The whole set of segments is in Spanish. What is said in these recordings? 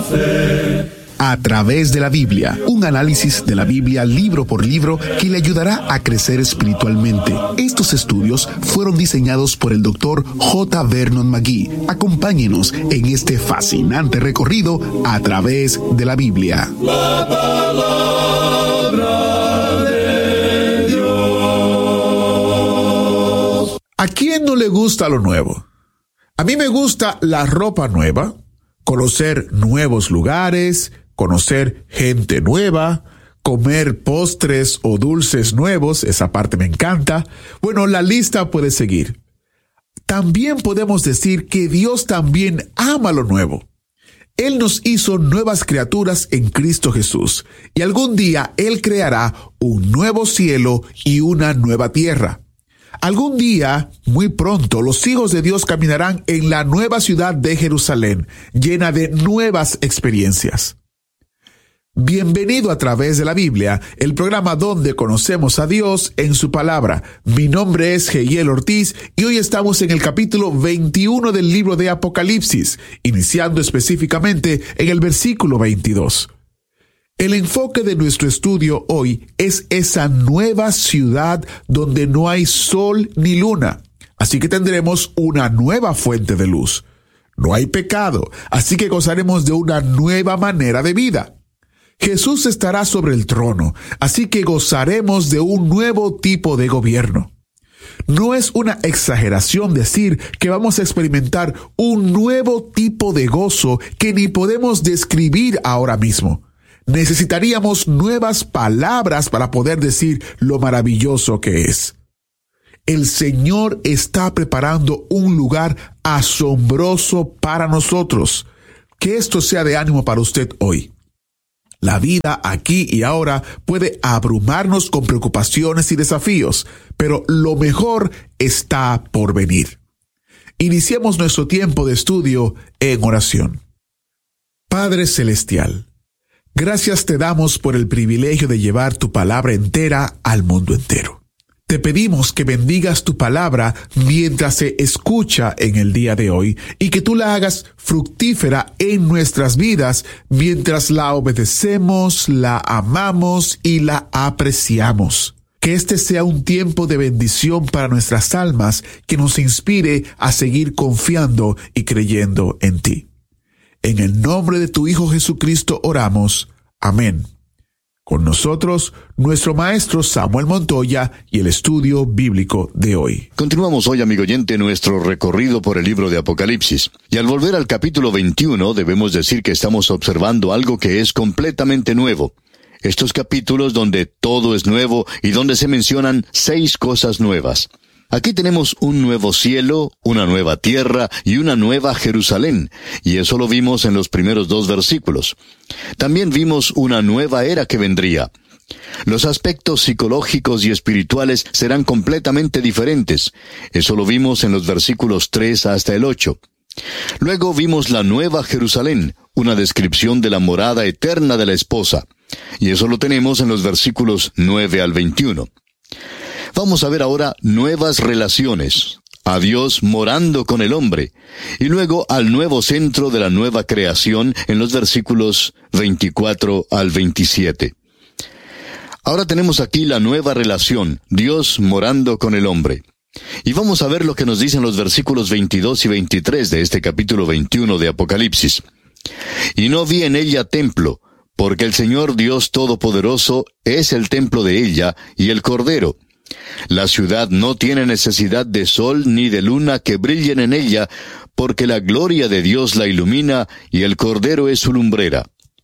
A través de la Biblia, un análisis de la Biblia libro por libro que le ayudará a crecer espiritualmente. Estos estudios fueron diseñados por el Dr. J. Vernon McGee. Acompáñenos en este fascinante recorrido a través de la Biblia. La palabra de Dios. ¿A quién no le gusta lo nuevo? A mí me gusta la ropa nueva, conocer nuevos lugares, conocer gente nueva, comer postres o dulces nuevos, esa parte me encanta. Bueno, la lista puede seguir. También podemos decir que Dios también ama lo nuevo. Él nos hizo nuevas criaturas en Cristo Jesús, y algún día Él creará un nuevo cielo y una nueva tierra. Algún día, muy pronto, los hijos de Dios caminarán en la nueva ciudad de Jerusalén, llena de nuevas experiencias. Bienvenido a través de la Biblia, el programa donde conocemos a Dios en su palabra. Mi nombre es Jehiel Ortiz y hoy estamos en el capítulo 21 del libro de Apocalipsis, iniciando específicamente en el versículo 22. El enfoque de nuestro estudio hoy es esa nueva ciudad donde no hay sol ni luna, así que tendremos una nueva fuente de luz. No hay pecado, así que gozaremos de una nueva manera de vida. Jesús estará sobre el trono, así que gozaremos de un nuevo tipo de gobierno. No es una exageración decir que vamos a experimentar un nuevo tipo de gozo que ni podemos describir ahora mismo. Necesitaríamos nuevas palabras para poder decir lo maravilloso que es. El Señor está preparando un lugar asombroso para nosotros. Que esto sea de ánimo para usted hoy. La vida aquí y ahora puede abrumarnos con preocupaciones y desafíos, pero lo mejor está por venir. Iniciemos nuestro tiempo de estudio en oración. Padre Celestial, gracias te damos por el privilegio de llevar tu palabra entera al mundo entero. Te pedimos que bendigas tu palabra mientras se escucha en el día de hoy y que tú la hagas fructífera en nuestras vidas mientras la obedecemos, la amamos y la apreciamos. Que este sea un tiempo de bendición para nuestras almas que nos inspire a seguir confiando y creyendo en ti. En el nombre de tu Hijo Jesucristo oramos. Amén. Con nosotros, nuestro maestro Samuel Montoya y el estudio bíblico de hoy. Continuamos hoy, amigo oyente, nuestro recorrido por el libro de Apocalipsis. Y al volver al capítulo 21, debemos decir que estamos observando algo que es completamente nuevo. Estos capítulos donde todo es nuevo y donde se mencionan 6 cosas nuevas. Aquí tenemos un nuevo cielo, una nueva tierra y una nueva Jerusalén, y eso lo vimos en los primeros 2 versículos. También vimos una nueva era que vendría. Los aspectos psicológicos y espirituales serán completamente diferentes. Eso lo vimos en los versículos 3 hasta el 8. Luego vimos la nueva Jerusalén, una descripción de la morada eterna de la esposa, y eso lo tenemos en los versículos 9 al 21. Vamos a ver ahora nuevas relaciones, a Dios morando con el hombre, y luego al nuevo centro de la nueva creación en los versículos 24 al 27. Ahora tenemos aquí la nueva relación, Dios morando con el hombre. Y vamos a ver lo que nos dicen los versículos 22 y 23 de este capítulo 21 de Apocalipsis. Y no vi en ella templo, porque el Señor Dios Todopoderoso es el templo de ella y el Cordero. La ciudad no tiene necesidad de sol ni de luna que brillen en ella, porque la gloria de Dios la ilumina y el Cordero es su lumbrera.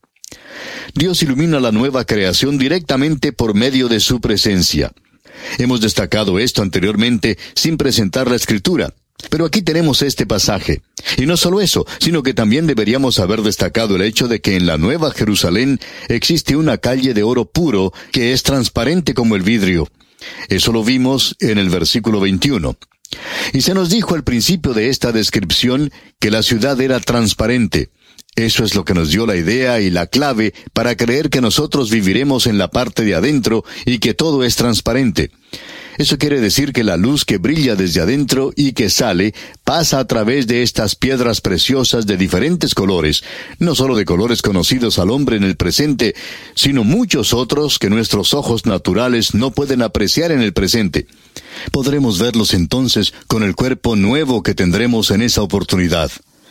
Dios ilumina la nueva creación directamente por medio de su presencia. Hemos destacado esto anteriormente sin presentar la Escritura, pero aquí tenemos este pasaje. Y no solo eso, sino que también deberíamos haber destacado el hecho de que en la Nueva Jerusalén existe una calle de oro puro que es transparente como el vidrio. Eso lo vimos en el versículo 21. Y se nos dijo al principio de esta descripción que la ciudad era transparente. Eso es lo que nos dio la idea y la clave para creer que nosotros viviremos en la parte de adentro y que todo es transparente. Eso quiere decir que la luz que brilla desde adentro y que sale pasa a través de estas piedras preciosas de diferentes colores, no solo de colores conocidos al hombre en el presente, sino muchos otros que nuestros ojos naturales no pueden apreciar en el presente. Podremos verlos entonces con el cuerpo nuevo que tendremos en esa oportunidad.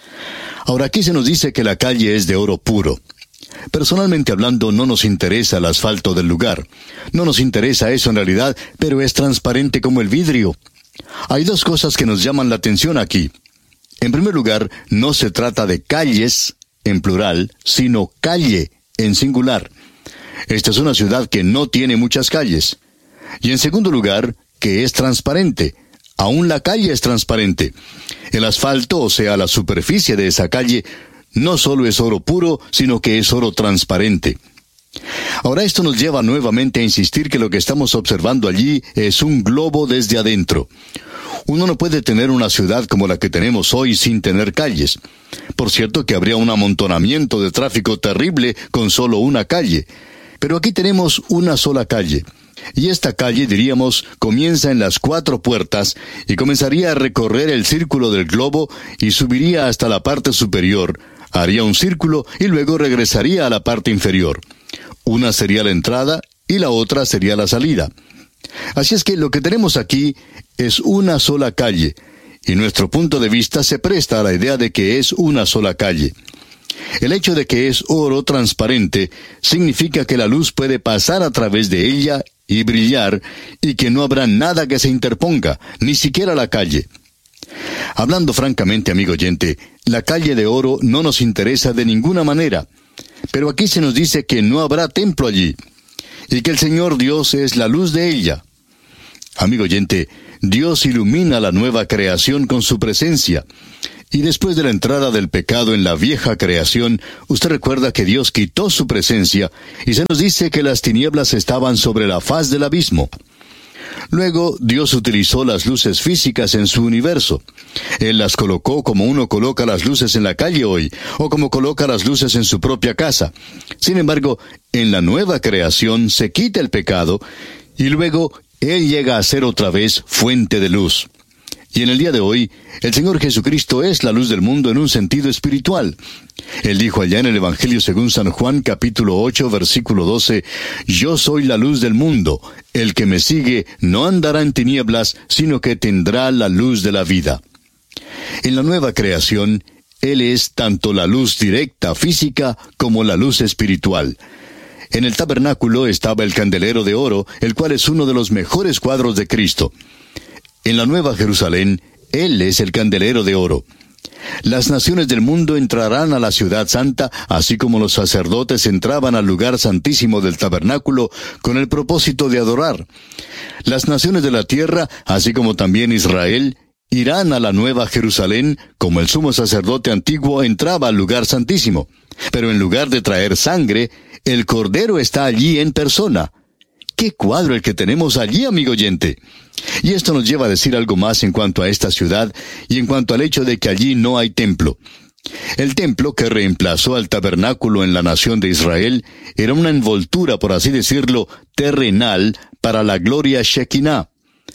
Ahora aquí se nos dice que la calle es de oro puro. Personalmente hablando, no nos interesa el asfalto del lugar. No nos interesa eso en realidad, pero es transparente como el vidrio. Hay dos cosas que nos llaman la atención aquí. En primer lugar, no se trata de calles, en plural, sino calle, en singular. Esta es una ciudad que no tiene muchas calles. Y en segundo lugar, que es transparente. Aún la calle es transparente. El asfalto, o sea, la superficie de esa calle, no solo es oro puro, sino que es oro transparente. Ahora esto nos lleva nuevamente a insistir que lo que estamos observando allí es un globo desde adentro. Uno no puede tener una ciudad como la que tenemos hoy sin tener calles. Por cierto que habría un amontonamiento de tráfico terrible con solo una calle. Pero aquí tenemos una sola calle. Y esta calle, diríamos, comienza en las 4 puertas y comenzaría a recorrer el círculo del globo y subiría hasta la parte superior, haría un círculo y luego regresaría a la parte inferior. Una sería la entrada y la otra sería la salida. Así es que lo que tenemos aquí es una sola calle, y nuestro punto de vista se presta a la idea de que es una sola calle. El hecho de que es oro transparente significa que la luz puede pasar a través de ella y brillar, y que no habrá nada que se interponga, ni siquiera la calle. Hablando francamente, amigo oyente, la calle de oro no nos interesa de ninguna manera, pero aquí se nos dice que no habrá templo allí, y que el Señor Dios es la luz de ella. Amigo oyente, Dios ilumina la nueva creación con su presencia. Y después de la entrada del pecado en la vieja creación, usted recuerda que Dios quitó su presencia, y se nos dice que las tinieblas estaban sobre la faz del abismo. Luego, Dios utilizó las luces físicas en su universo. Él las colocó como uno coloca las luces en la calle hoy, o como coloca las luces en su propia casa. Sin embargo, en la nueva creación se quita el pecado, y luego Él llega a ser otra vez fuente de luz. Y en el día de hoy, el Señor Jesucristo es la luz del mundo en un sentido espiritual. Él dijo allá en el Evangelio según San Juan, capítulo 8, versículo 12, «Yo soy la luz del mundo. El que me sigue no andará en tinieblas, sino que tendrá la luz de la vida». En la nueva creación, Él es tanto la luz directa, física, como la luz espiritual. En el tabernáculo estaba el candelero de oro, el cual es uno de los mejores cuadros de Cristo. En la Nueva Jerusalén, Él es el candelero de oro. Las naciones del mundo entrarán a la ciudad santa, así como los sacerdotes entraban al lugar santísimo del tabernáculo con el propósito de adorar. Las naciones de la tierra, así como también Israel, irán a la Nueva Jerusalén, como el sumo sacerdote antiguo entraba al lugar santísimo. Pero en lugar de traer sangre, el Cordero está allí en persona. ¡Qué cuadro el que tenemos allí, amigo oyente! Y esto nos lleva a decir algo más en cuanto a esta ciudad y en cuanto al hecho de que allí no hay templo. El templo que reemplazó al tabernáculo en la nación de Israel era una envoltura, por así decirlo, terrenal para la gloria Shekinah.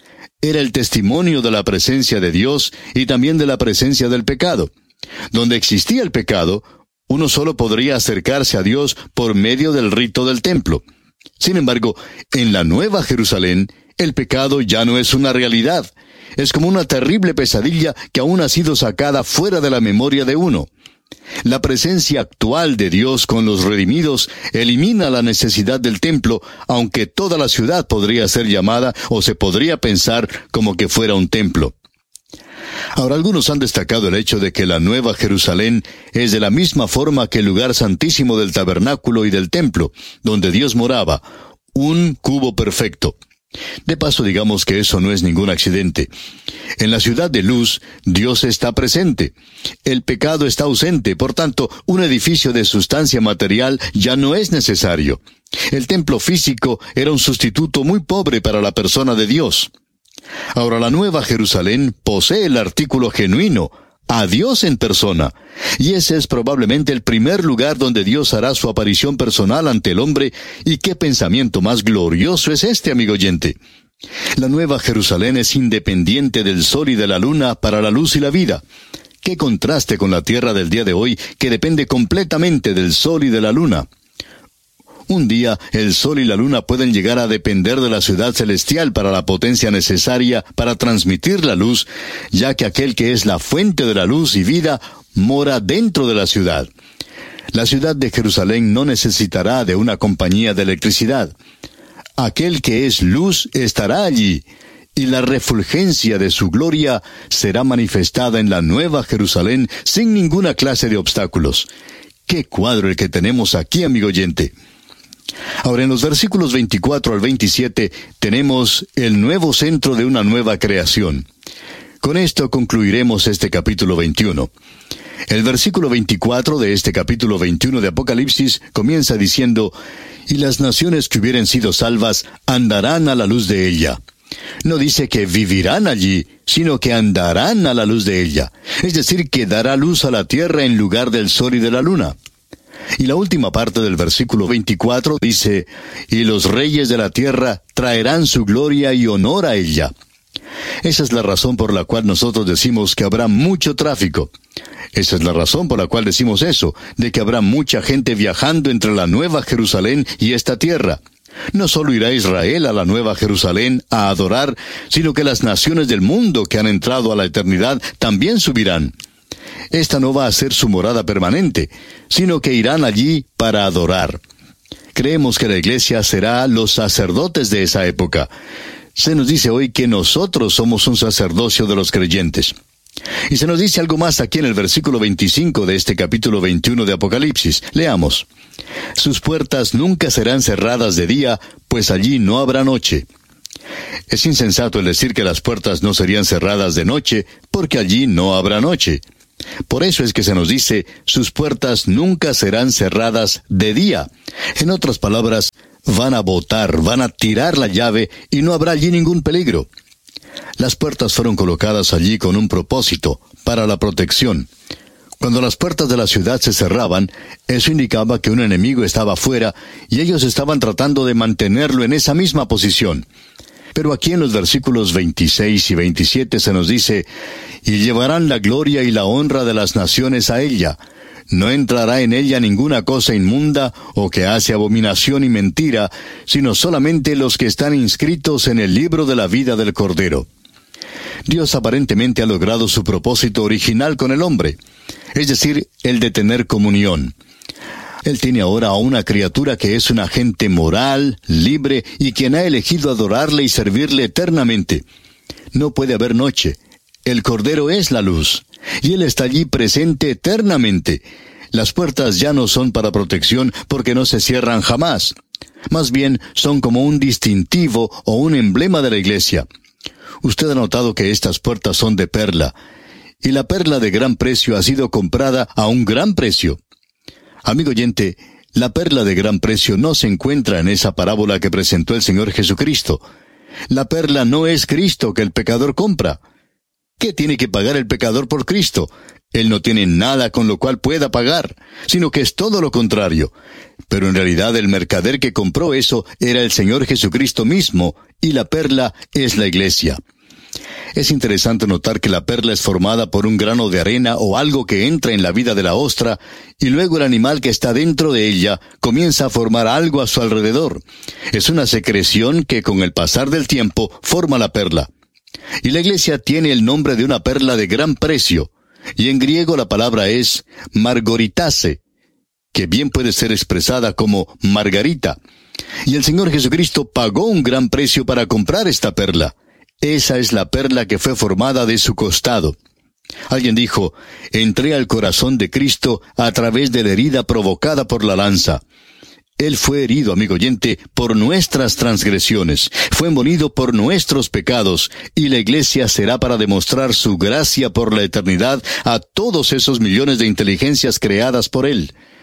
Era el testimonio de la presencia de Dios y también de la presencia del pecado. Donde existía el pecado, uno solo podría acercarse a Dios por medio del rito del templo. Sin embargo, en la Nueva Jerusalén, el pecado ya no es una realidad. Es como una terrible pesadilla que aún ha sido sacada fuera de la memoria de uno. La presencia actual de Dios con los redimidos elimina la necesidad del templo, aunque toda la ciudad podría ser llamada o se podría pensar como que fuera un templo. Ahora, algunos han destacado el hecho de que la Nueva Jerusalén es de la misma forma que el lugar santísimo del tabernáculo y del templo, donde Dios moraba, un cubo perfecto. De paso, digamos que eso no es ningún accidente. En la ciudad de luz, Dios está presente. El pecado está ausente, por tanto, un edificio de sustancia material ya no es necesario. El templo físico era un sustituto muy pobre para la persona de Dios. Ahora, la Nueva Jerusalén posee el artículo genuino, a Dios en persona. Y ese es probablemente el primer lugar donde Dios hará su aparición personal ante el hombre. Y qué pensamiento más glorioso es este, amigo oyente. La Nueva Jerusalén es independiente del sol y de la luna para la luz y la vida. Qué contraste con la tierra del día de hoy, que depende completamente del sol y de la luna. Un día, el sol y la luna pueden llegar a depender de la ciudad celestial para la potencia necesaria para transmitir la luz, ya que aquel que es la fuente de la luz y vida mora dentro de la ciudad. La ciudad de Jerusalén no necesitará de una compañía de electricidad. Aquel que es luz estará allí, y la refulgencia de su gloria será manifestada en la Nueva Jerusalén sin ninguna clase de obstáculos. ¡Qué cuadro el que tenemos aquí, amigo oyente! Ahora, en los versículos 24 al 27, tenemos el nuevo centro de una nueva creación. Con esto concluiremos este capítulo 21. El versículo 24 de este capítulo 21 de Apocalipsis comienza diciendo: «Y las naciones que hubieren sido salvas andarán a la luz de ella». No dice que vivirán allí, sino que andarán a la luz de ella. Es decir, que dará luz a la tierra en lugar del sol y de la luna. Y la última parte del versículo 24 dice: «Y los reyes de la tierra traerán su gloria y honor a ella». Esa es la razón por la cual nosotros decimos que habrá mucho tráfico. Esa es la razón por la cual decimos eso, de que habrá mucha gente viajando entre la Nueva Jerusalén y esta tierra. No solo irá Israel a la Nueva Jerusalén a adorar, sino que las naciones del mundo que han entrado a la eternidad también subirán. Esta no va a ser su morada permanente, sino que irán allí para adorar. Creemos que la iglesia será los sacerdotes de esa época. Se nos dice hoy que nosotros somos un sacerdocio de los creyentes. Y se nos dice algo más aquí en el versículo 25 de este capítulo 21 de Apocalipsis. Leamos: «Sus puertas nunca serán cerradas de día, pues allí no habrá noche». Es insensato el decir que las puertas no serían cerradas de noche, porque allí no habrá noche. Por eso es que se nos dice: «Sus puertas nunca serán cerradas de día». En otras palabras, van a botar, van a tirar la llave y no habrá allí ningún peligro. Las puertas fueron colocadas allí con un propósito, para la protección. Cuando las puertas de la ciudad se cerraban, eso indicaba que un enemigo estaba afuera y ellos estaban tratando de mantenerlo en esa misma posición. Pero aquí en los versículos 26 y 27 se nos dice: «Y llevarán la gloria y la honra de las naciones a ella. No entrará en ella ninguna cosa inmunda o que hace abominación y mentira, sino solamente los que están inscritos en el libro de la vida del Cordero». Dios aparentemente ha logrado su propósito original con el hombre, es decir, el de tener comunión. Él tiene ahora a una criatura que es un agente moral, libre, y quien ha elegido adorarle y servirle eternamente. No puede haber noche. El Cordero es la luz, y Él está allí presente eternamente. Las puertas ya no son para protección porque no se cierran jamás. Más bien, son como un distintivo o un emblema de la iglesia. Usted ha notado que estas puertas son de perla, y la perla de gran precio ha sido comprada a un gran precio. Amigo oyente, la perla de gran precio no se encuentra en esa parábola que presentó el Señor Jesucristo. La perla no es Cristo que el pecador compra. ¿Qué tiene que pagar el pecador por Cristo? Él no tiene nada con lo cual pueda pagar, sino que es todo lo contrario. Pero en realidad el mercader que compró eso era el Señor Jesucristo mismo, y la perla es la iglesia. Es interesante notar que la perla es formada por un grano de arena o algo que entra en la vida de la ostra, y luego el animal que está dentro de ella comienza a formar algo a su alrededor. Es una secreción que con el pasar del tiempo forma la perla. Y la iglesia tiene el nombre de una perla de gran precio, y en griego la palabra es margoritase, que bien puede ser expresada como margarita. Y el Señor Jesucristo pagó un gran precio para comprar esta perla. Esa es la perla que fue formada de su costado. Alguien dijo: «Entré al corazón de Cristo a través de la herida provocada por la lanza». Él fue herido, amigo oyente, por nuestras transgresiones, fue molido por nuestros pecados, y la iglesia será para demostrar su gracia por la eternidad a todos esos millones de inteligencias creadas por Él.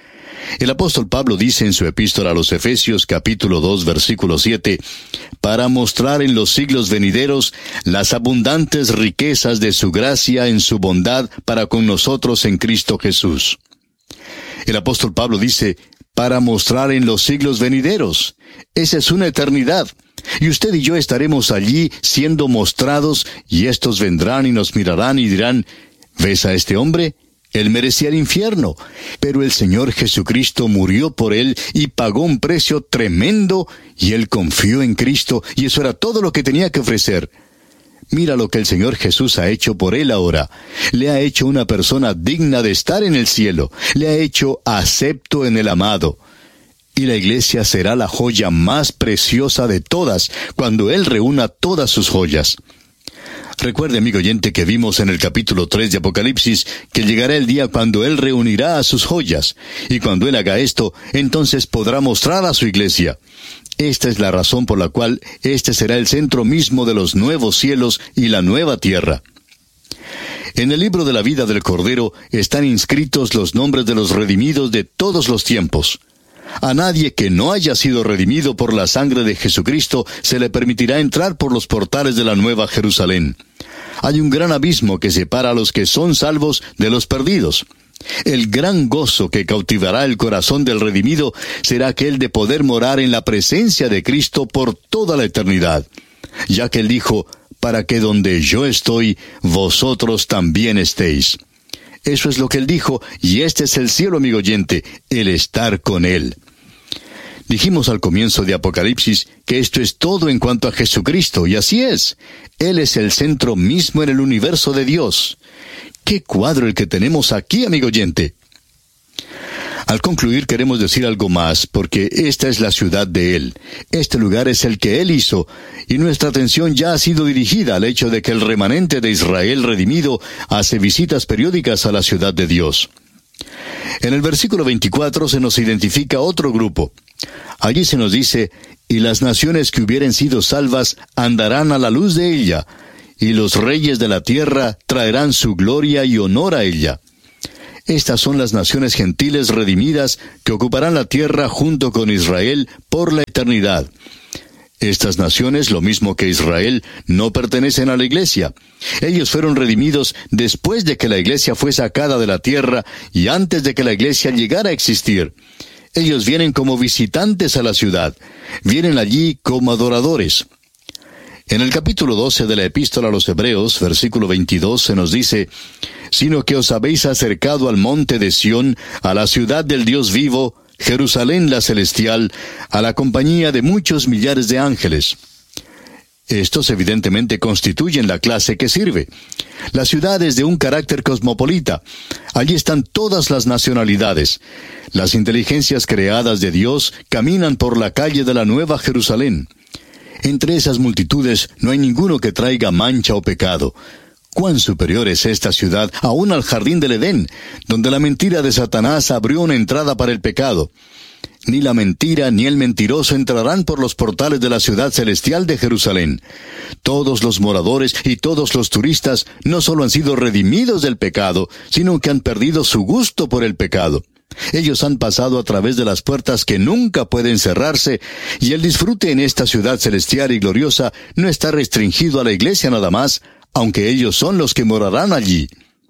El apóstol Pablo dice en su epístola a los Efesios capítulo 2 versículo 7, para mostrar en los siglos venideros las abundantes riquezas de su gracia en su bondad para con nosotros en Cristo Jesús. El apóstol Pablo dice, para mostrar en los siglos venideros. Esa es una eternidad. Y usted y yo estaremos allí siendo mostrados, y estos vendrán y nos mirarán y dirán, ¿ves a este hombre? Él merecía el infierno, pero el Señor Jesucristo murió por él y pagó un precio tremendo, y él confió en Cristo, y eso era todo lo que tenía que ofrecer. Mira lo que el Señor Jesús ha hecho por él ahora. Le ha hecho una persona digna de estar en el cielo. Le ha hecho acepto en el amado. Y la iglesia será la joya más preciosa de todas, cuando Él reúna todas sus joyas. Recuerde, amigo oyente, que vimos en el capítulo 3 de Apocalipsis, que llegará el día cuando Él reunirá a sus joyas. Y cuando Él haga esto, entonces podrá mostrar a su iglesia. Esta es la razón por la cual este será el centro mismo de los nuevos cielos y la nueva tierra. En el libro de la vida del Cordero están inscritos los nombres de los redimidos de todos los tiempos. A nadie que no haya sido redimido por la sangre de Jesucristo se le permitirá entrar por los portales de la Nueva Jerusalén. Hay un gran abismo que separa a los que son salvos de los perdidos. El gran gozo que cautivará el corazón del redimido será aquel de poder morar en la presencia de Cristo por toda la eternidad, ya que Él dijo, para que donde yo estoy, vosotros también estéis. Eso es lo que Él dijo, y este es el cielo, amigo oyente, el estar con Él. Dijimos al comienzo de Apocalipsis que esto es todo en cuanto a Jesucristo, y así es. Él es el centro mismo en el universo de Dios. ¡Qué cuadro el que tenemos aquí, amigo oyente! Al concluir queremos decir algo más, porque esta es la ciudad de Él. Este lugar es el que Él hizo, y nuestra atención ya ha sido dirigida al hecho de que el remanente de Israel redimido hace visitas periódicas a la ciudad de Dios. En el versículo 24 se nos identifica otro grupo. Allí se nos dice, y las naciones que hubieren sido salvas andarán a la luz de ella, y los reyes de la tierra traerán su gloria y honor a ella. Estas son las naciones gentiles redimidas que ocuparán la tierra junto con Israel por la eternidad. Estas naciones, lo mismo que Israel, no pertenecen a la iglesia. Ellos fueron redimidos después de que la iglesia fue sacada de la tierra y antes de que la iglesia llegara a existir. Ellos vienen como visitantes a la ciudad. Vienen allí como adoradores. En el capítulo 12 de la Epístola a los Hebreos, versículo 22, se nos dice, sino que os habéis acercado al monte de Sión, a la ciudad del Dios vivo, Jerusalén la celestial, a la compañía de muchos millares de ángeles. Estos evidentemente constituyen la clase que sirve. La ciudad es de un carácter cosmopolita. Allí están todas las nacionalidades. Las inteligencias creadas de Dios caminan por la calle de la Nueva Jerusalén. Entre esas multitudes no hay ninguno que traiga mancha o pecado. Cuán superior es esta ciudad aún al jardín del Edén, donde la mentira de Satanás abrió una entrada para el pecado. Ni la mentira ni el mentiroso entrarán por los portales de la ciudad celestial de Jerusalén. Todos los moradores y todos los turistas no solo han sido redimidos del pecado, sino que han perdido su gusto por el pecado. Ellos han pasado a través de las puertas que nunca pueden cerrarse, y el disfrute en esta ciudad celestial y gloriosa no está restringido a la iglesia nada más, aunque ellos son los que morarán allí.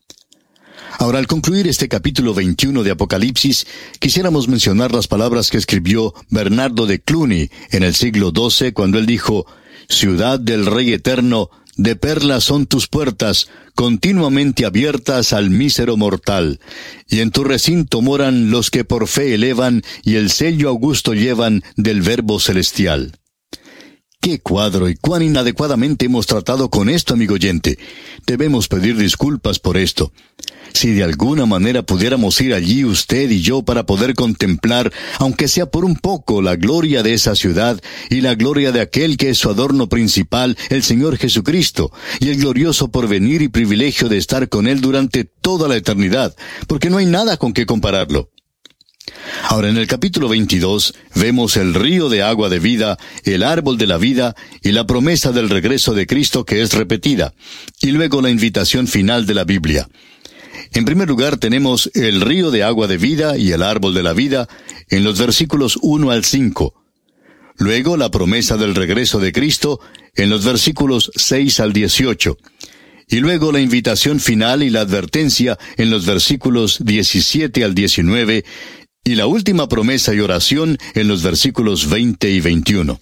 Ahora, al concluir este capítulo 21 de Apocalipsis, quisiéramos mencionar las palabras que escribió Bernardo de Cluny en el siglo XII, cuando él dijo, «Ciudad del Rey Eterno, de perlas son tus puertas, continuamente abiertas al mísero mortal. Y en tu recinto moran los que por fe elevan y el sello augusto llevan del Verbo celestial». ¡Qué cuadro y cuán inadecuadamente hemos tratado con esto, amigo oyente! Debemos pedir disculpas por esto. Si de alguna manera pudiéramos ir allí usted y yo para poder contemplar, aunque sea por un poco, la gloria de esa ciudad y la gloria de aquel que es su adorno principal, el Señor Jesucristo, y el glorioso porvenir y privilegio de estar con Él durante toda la eternidad, porque no hay nada con que compararlo. Ahora, en el capítulo 22, vemos el río de agua de vida, el árbol de la vida y la promesa del regreso de Cristo que es repetida, y luego la invitación final de la Biblia. En primer lugar tenemos el río de agua de vida y el árbol de la vida en los versículos 1 al 5. Luego la promesa del regreso de Cristo en los versículos 6 al 18. Y luego la invitación final y la advertencia en los versículos 17 al 19, y la última promesa y oración en los versículos 20 y 21.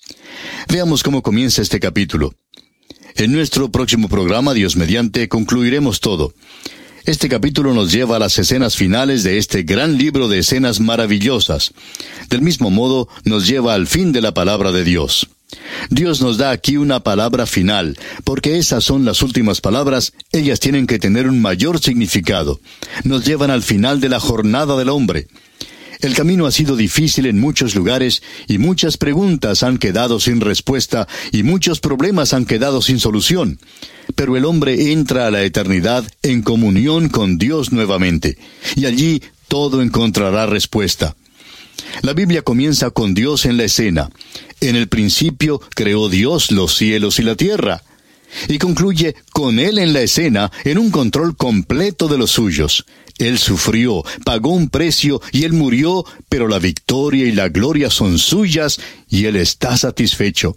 Veamos cómo comienza este capítulo. En nuestro próximo programa, Dios mediante, concluiremos todo. Este capítulo nos lleva a las escenas finales de este gran libro de escenas maravillosas. Del mismo modo, nos lleva al fin de la palabra de Dios. Dios nos da aquí una palabra final, porque esas son las últimas palabras, ellas tienen que tener un mayor significado. Nos llevan al final de la jornada del hombre. El camino ha sido difícil en muchos lugares, y muchas preguntas han quedado sin respuesta, y muchos problemas han quedado sin solución. Pero el hombre entra a la eternidad en comunión con Dios nuevamente, y allí todo encontrará respuesta. La Biblia comienza con Dios en la escena. En el principio creó Dios los cielos y la tierra. Y concluye con Él en la escena, en un control completo de los suyos. Él sufrió, pagó un precio y Él murió, pero la victoria y la gloria son suyas y Él está satisfecho.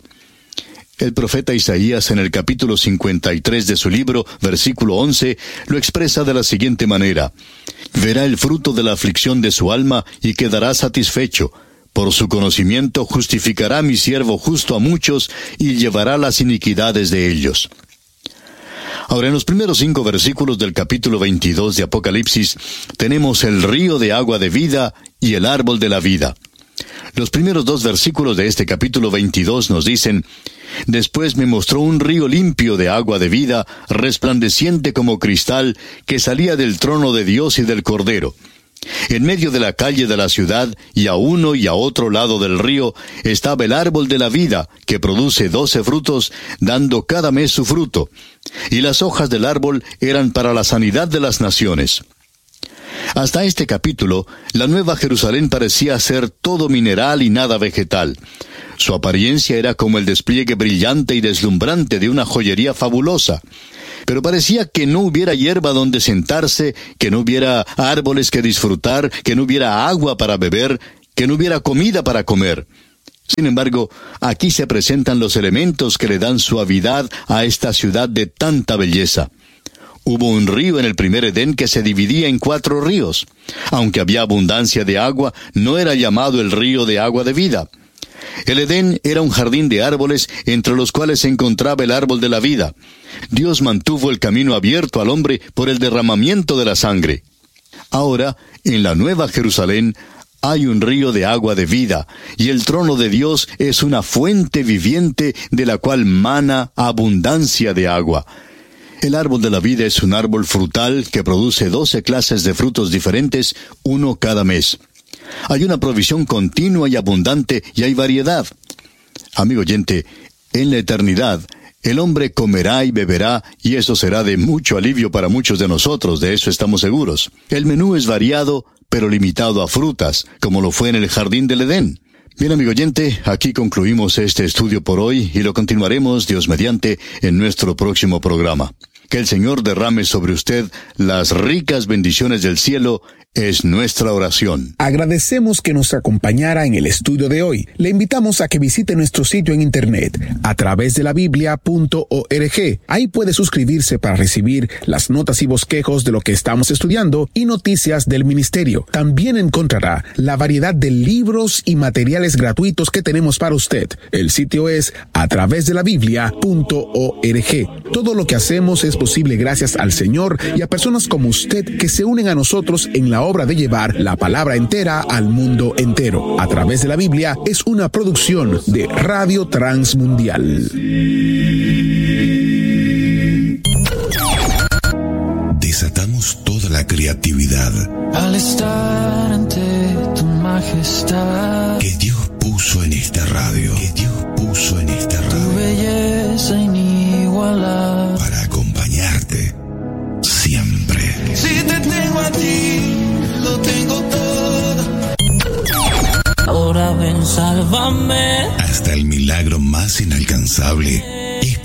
El profeta Isaías en el capítulo 53 de su libro, versículo 11, lo expresa de la siguiente manera: verá el fruto de la aflicción de su alma y quedará satisfecho. Por su conocimiento justificará mi siervo justo a muchos y llevará las iniquidades de ellos. Ahora, en los primeros 5 versículos del capítulo 22 de Apocalipsis, tenemos el río de agua de vida y el árbol de la vida. Los primeros 2 versículos de este capítulo 22 nos dicen: después me mostró un río limpio de agua de vida, resplandeciente como cristal, que salía del trono de Dios y del Cordero. En medio de la calle de la ciudad, y a uno y a otro lado del río, estaba el árbol de la vida, que produce 12 frutos, dando cada mes su fruto. Y las hojas del árbol eran para la sanidad de las naciones. Hasta este capítulo, la Nueva Jerusalén parecía ser todo mineral y nada vegetal. Su apariencia era como el despliegue brillante y deslumbrante de una joyería fabulosa. Pero parecía que no hubiera hierba donde sentarse, que no hubiera árboles que disfrutar, que no hubiera agua para beber, que no hubiera comida para comer. Sin embargo, aquí se presentan los elementos que le dan suavidad a esta ciudad de tanta belleza. Hubo un río en el primer Edén que se dividía en 4 ríos. Aunque había abundancia de agua, no era llamado el río de agua de vida. El Edén era un jardín de árboles entre los cuales se encontraba el árbol de la vida. Dios mantuvo el camino abierto al hombre por el derramamiento de la sangre. Ahora, en la Nueva Jerusalén, hay un río de agua de vida, y el trono de Dios es una fuente viviente de la cual mana abundancia de agua. El árbol de la vida es un árbol frutal que produce 12 clases de frutos diferentes, uno cada mes. Hay una provisión continua y abundante, y hay variedad. Amigo oyente, en la eternidad, el hombre comerá y beberá, y eso será de mucho alivio para muchos de nosotros, de eso estamos seguros. El menú es variado, pero limitado a frutas, como lo fue en el jardín del Edén. Bien, amigo oyente, aquí concluimos este estudio por hoy, y lo continuaremos, Dios mediante, en nuestro próximo programa. Que el Señor derrame sobre usted las ricas bendiciones del cielo, es nuestra oración. Agradecemos que nos acompañara en el estudio de hoy. Le invitamos a que visite nuestro sitio en internet, a través de la Biblia.org. Ahí puede suscribirse para recibir las notas y bosquejos de lo que estamos estudiando y noticias del ministerio. También encontrará la variedad de libros y materiales gratuitos que tenemos para usted. El sitio es a través de la Biblia.org. Todo lo que hacemos es posible gracias al Señor y a personas como usted que se unen a nosotros en la obra de llevar la palabra entera al mundo entero. A través de la Biblia es una producción de Radio Transmundial. Desatamos toda la creatividad al estar ante tu majestad que Dios puso en esta radio. Tu belleza inigualable para acompañarte siempre. Si te tengo a ti, lo tengo todo. Ahora ven, sálvame. Hasta el milagro más inalcanzable